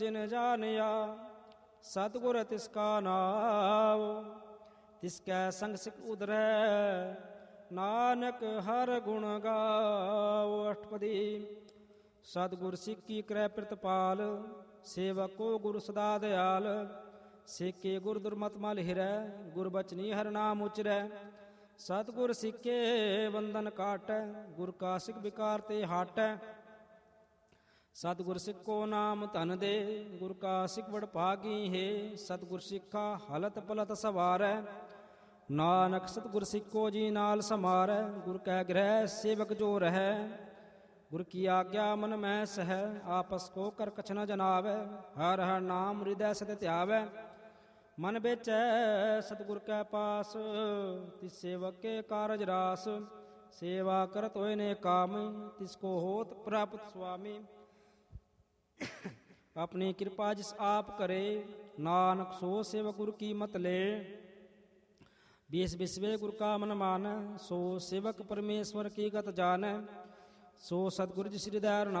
जिन जानिया सतगुर तिसका नाव, तिसकै संग सिख उधरै नानक हर गुण गाओ। अष्टपदी। सतगुर सिख की क्रय प्रतिपाल, सेवक को गुरु सदा दयाल। सेके गुर दुर्मत मल हिरै, गुर बचनी हर नाम उचरै। सतगुर सिखे बंधन काटै, गुर का सिख विकार ते हाटै। सतगुर सिख को नाम धन दे, गुर का सिख बड़ भागी है। सतगुर सिखा हलत पलत सवारै, नानक सतगुर सिख को जी नाल समारै। गुर कै गृह सेवक जो रहै, गुर की आज्ञा मन में सहै। आपस को कर कछ न जनावै, हर हर नाम हृदय सत ध्यावै। मन बेचै सतगुर कै पास, तिस सेवक के कारज रास। सेवा करत होए ने काम, तिसको होत प्राप्त स्वामी। अपनी कृपा जिस आप करे, नानक सो सेवक गुरु की मत ले। बीस बिस्वे गुरु का मन मान, सो सेवक परमेश्वर की गत जान। सो सतगुरु जिस हृदय